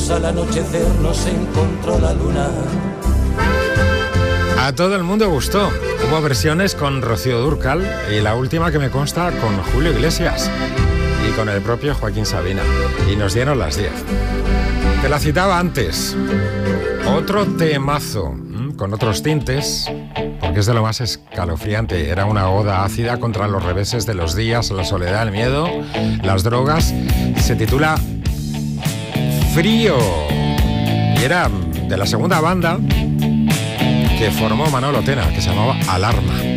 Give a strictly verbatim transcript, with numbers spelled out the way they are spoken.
lejos al anochecer nos encontró la luna. A todo el mundo gustó. Hubo versiones con Rocío Dúrcal y la última que me consta con Julio Iglesias y con el propio Joaquín Sabina. Y nos dieron las diez. Te la citaba antes. Otro temazo, con otros tintes, porque es de lo más escalofriante. Era una oda ácida contra los reveses de los días, la soledad, el miedo, las drogas. Se titula Frío. Y era de la segunda banda que formó Manolo Tena, que se llamaba Alarma.